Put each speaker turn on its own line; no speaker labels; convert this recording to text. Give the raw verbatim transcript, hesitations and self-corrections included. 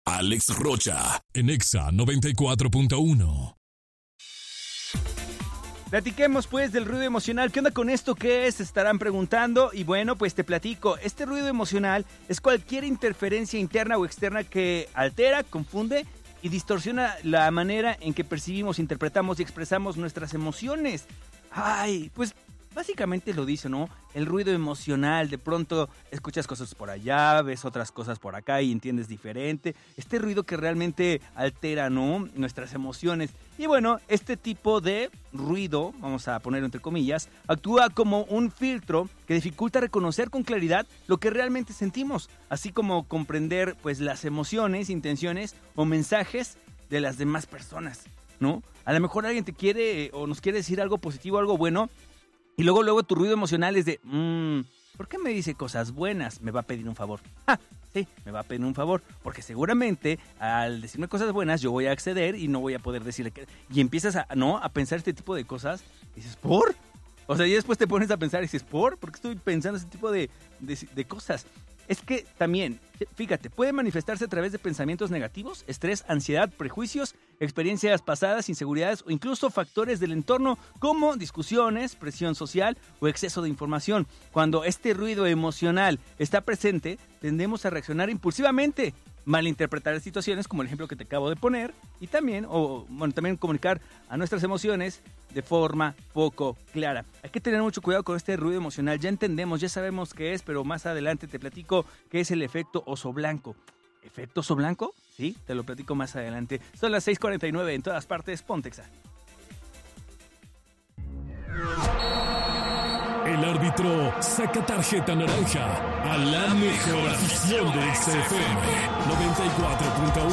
Alex Rocha, en Exa noventa y cuatro punto uno.
Platiquemos pues del ruido emocional. ¿Qué onda con esto? ¿Qué es? Se estarán preguntando. Y bueno, pues te platico. Este ruido emocional es cualquier interferencia interna o externa que altera, confunde y distorsiona la manera en que percibimos, interpretamos y expresamos nuestras emociones. Ay, pues básicamente lo dice, ¿no? El ruido emocional. De pronto escuchas cosas por allá, ves otras cosas por acá y entiendes diferente. Este ruido que realmente altera, ¿no?, nuestras emociones. Y bueno, este tipo de ruido, vamos a ponerlo entre comillas, actúa como un filtro que dificulta reconocer con claridad lo que realmente sentimos, así como comprender pues las emociones, intenciones o mensajes de las demás personas, ¿no? A lo mejor alguien te quiere o nos quiere decir algo positivo, algo bueno, y luego luego tu ruido emocional es de, mmm, ¿por qué me dice cosas buenas? Me va a pedir un favor. ¡Ah! Sí, me va a pedir un favor, porque seguramente al decirme cosas buenas yo voy a acceder y no voy a poder decirle que... Y empiezas a, ¿no?, a pensar este tipo de cosas y dices, ¿por? O sea, y después te pones a pensar y dices, ¿por? ¿Por qué estoy pensando ese tipo de, de, de cosas? Es que también, fíjate, puede manifestarse a través de pensamientos negativos, estrés, ansiedad, prejuicios, experiencias pasadas, inseguridades o incluso factores del entorno como discusiones, presión social o exceso de información. Cuando este ruido emocional está presente, tendemos a reaccionar impulsivamente, malinterpretar situaciones como el ejemplo que te acabo de poner y también, o bueno, también comunicar a nuestras emociones de forma poco clara. Hay que tener mucho cuidado con este ruido emocional. Ya entendemos, ya sabemos qué es, pero más adelante te platico qué es el efecto oso blanco. ¿Efecto oso blanco? Sí, te lo platico más adelante. Son las seis cuarenta y nueve en todas partes. Ponte Exa.
El árbitro saca tarjeta naranja a la mejor afición de X F M noventa y cuatro punto